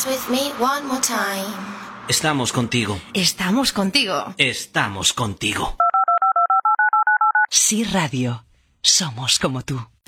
with me one more time. Estamos contigo. Estamos contigo. Estamos contigo. Sí Radio. Somos como tú.